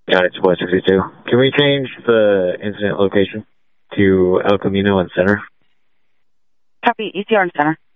Got it, 162. Can we change the incident location to El Camino and Center? Copy, ECR and Center.